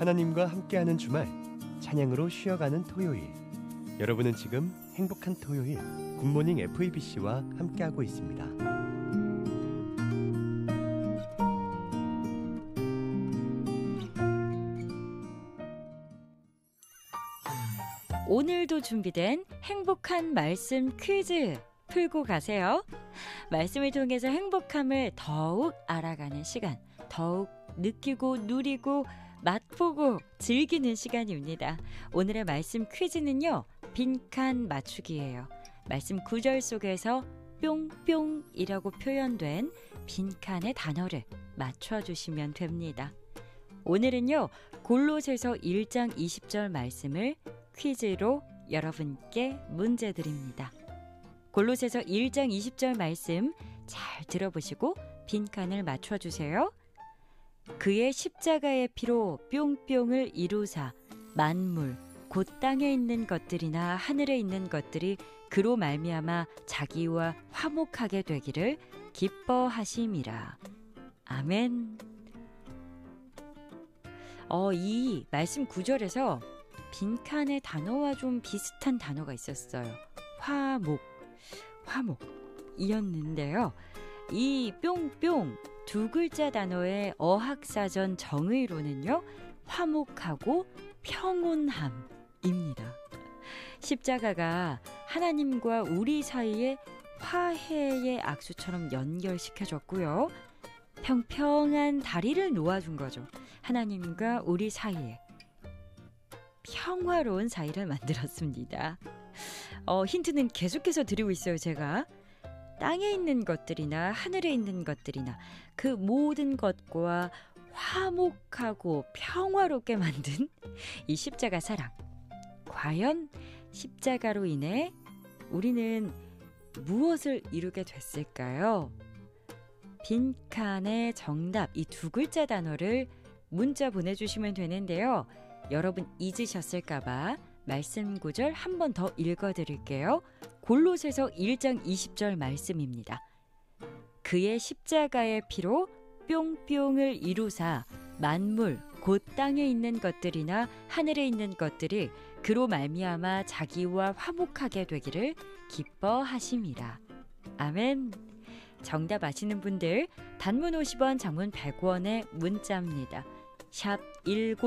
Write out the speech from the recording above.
하나님과 함께하는 주말, 찬양으로 쉬어가는 토요일. 여러분은 지금 행복한 토요일 굿모닝 FEBC와 함께하고 있습니다. 오늘도 준비된 행복한 말씀 퀴즈 풀고 가세요. 말씀을 통해서 행복함을 더욱 알아가는 시간, 더욱 느끼고 누리고 맛보고 즐기는 시간입니다. 오늘의 말씀 퀴즈는요, 빈칸 맞추기예요. 말씀 구절 속에서 뿅뿅이라고 표현된 빈칸의 단어를 맞춰주시면 됩니다. 오늘은요, 골로새서 1장 20절 말씀을 퀴즈로 여러분께 문제 드립니다. 골로새서 1장 20절 말씀 잘 들어보시고 빈칸을 맞춰주세요. 그의 십자가의 피로 뿅뿅을 이루사 만물 곧 땅에 있는 것들이나 하늘에 있는 것들이 그로 말미암아 자기와 화목하게 되기를 기뻐하심이라. 아멘. 이 말씀 구절에서 빈칸의 단어와 좀 비슷한 단어가 있었어요. 화목이었는데요. 이 뿅뿅 두 글자 단어의 어학사전 정의로는요, 화목하고 평온함입니다. 십자가가 하나님과 우리 사이에 화해의 악수처럼 연결시켜줬고요. 평평한 다리를 놓아준 거죠. 하나님과 우리 사이에 평화로운 사이를 만들었습니다. 힌트는 계속해서 드리고 있어요, 제가. 땅에 있는 것들이나 하늘에 있는 것들이나 그 모든 것과 화목하고 평화롭게 만든 이 십자가 사랑. 과연 십자가로 인해 우리는 무엇을 이루게 됐을까요? 빈칸의 정답, 이 두 글자 단어를 문자 보내주시면 되는데요. 여러분 잊으셨을까봐 말씀 구절 한 번 더 읽어드릴게요. 골로새서 1장 20절 말씀입니다. 그의 십자가의 피로 뿅뿅을 이루사 만물 곧 땅에 있는 것들이나 하늘에 있는 것들이 그로 말미암아 자기와 화목하게 되기를 기뻐하심이라. 아멘. 정답 아시는 분들 단문 50원, 장문 100원의 문자입니다. 샵